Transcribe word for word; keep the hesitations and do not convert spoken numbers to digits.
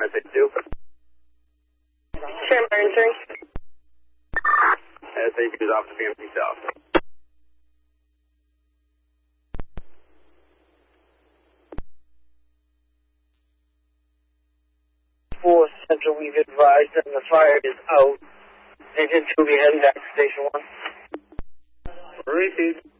S A two. Share my insurance. S A two is off to B M C South. For Central, we've advised that the fire is out. Engine two, be heading back to Station one. Repeat.